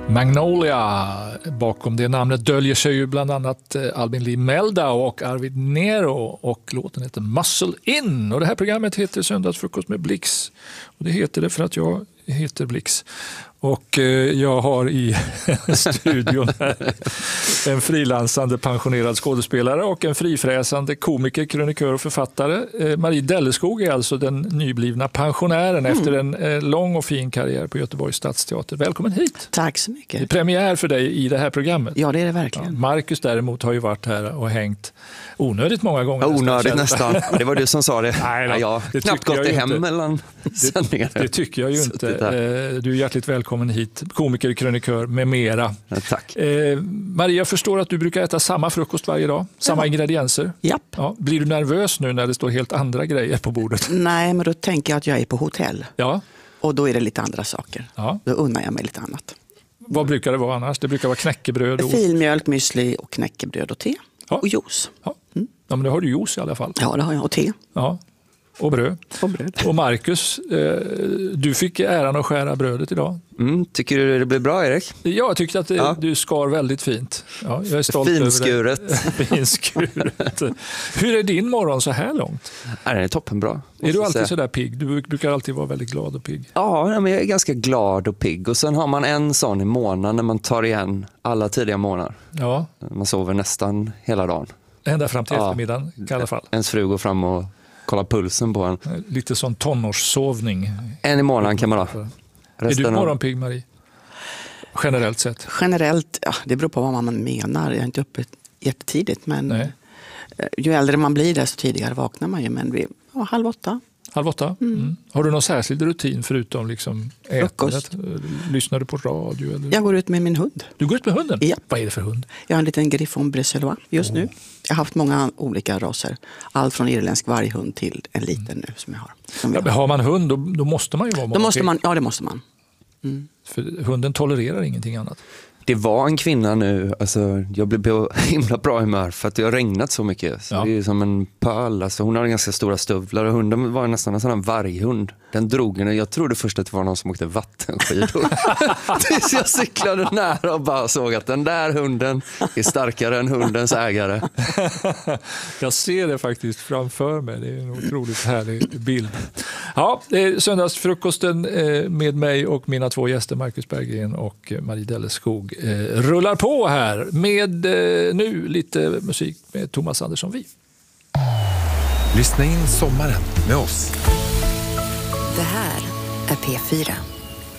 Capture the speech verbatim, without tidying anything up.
Magnolia. Bakom det namnet döljer sig ju bland annat Albin Lee Meldau och Arvid Nero, och låten heter Muscle In. Och det här programmet heter Söndagsfrukost med Blix. Och det heter det för att jag heter Blix. Och jag har i studion här en frilansande pensionerad skådespelare och en frifräsande komiker, krönikör och författare. Marie Delleskog är alltså den nyblivna pensionären mm. efter en lång och fin karriär på Göteborgs stadsteater. Välkommen hit. Tack så mycket. Det är premiär för dig i det här programmet. Ja, det är det verkligen. Ja, Marcus däremot har ju varit här och hängt onödigt många gånger. Ja, onödigt nästan. Det var du som sa det. Nej, ja, jag har knappt gått i hem mellan sändningar. Det, det tycker jag ju inte. Du är hjärtligt välkommen hit. Komiker, krönikör med mera. Ja, tack. Eh, Maria, jag förstår att du brukar äta samma frukost varje dag. Samma ja. ingredienser. Japp. Ja. Blir du nervös nu när det står helt andra grejer på bordet? Nej, men då tänker jag att jag är på hotell. Ja. Och då är det lite andra saker. Ja. Då unnar jag mig lite annat. Vad brukar det vara annars? Det brukar vara knäckebröd och... filmjölk, müsli och knäckebröd och te. Ja. Och juice. Ja. Mm. Ja, men då har du juice i alla fall. Ja, det har jag. Och te. Ja. Och bröd. Och bröd. Och Marcus, eh, du fick äran att skära brödet idag. Mm, tycker du det blir bra, Erik? Jag tyckte att det, ja. du skar väldigt fint. Ja, jag är stolt Finskuret. över det. Finskuret. Hur är din morgon så här långt? Ja, den är toppenbra. Är du alltid så där pigg? Du brukar alltid vara väldigt glad och pigg. Ja, men jag är ganska glad och pigg. Och sen har man en sån i månaden när man tar igen alla tidiga månader. Ja. Man sover nästan hela dagen. Ända fram till ja. eftermiddagen i alla fall. Ens fru går fram och kolla pulsen på en. Lite sån tonårssovning. En i månaden kan man ha. Resten är du morgonpigg, Marie? Generellt sett? Generellt, ja, det beror på vad man menar. Jag är inte uppe jättetidigt, men Nej. ju äldre man blir desto tidigare vaknar man ju. Men vi, ja, halv åtta. Halv åtta? Mm. Mm. Har du någon särskild rutin förutom liksom ätandet? Lyssnar du på radio? Eller? Jag går ut med min hund. Du går ut med hunden? Ja. Vad är det för hund? Jag har en liten Griffon Bruxellois just oh. nu. Jag har haft många olika raser. Allt från irländsk varghund till en liten nu som jag har. Som ja, jag har. har man hund då, då måste man ju vara då måste man, Ja, det måste man. Mm. För hunden tolererar ingenting annat. Det var en kvinna nu, alltså jag blev på himla bra humör för att det har regnat så mycket. Så ja. Det är som en pöl, alltså hon har ganska stora stövlar och hunden var nästan en sån här varghund. Den drog den och jag trodde först att det var någon som åkte vattenskidor. Tills jag cyklade nära och bara såg att den där hunden är starkare än hundens ägare. Jag ser det faktiskt framför mig, det är en otroligt härlig bild. Ja, det är söndagsfrukosten med mig och mina två gäster Marcus Berggren och Marie Delleskog rullar på här med nu lite musik med Thomas Andersson Vi. Lyssna in sommaren med oss. Det här är P fyra.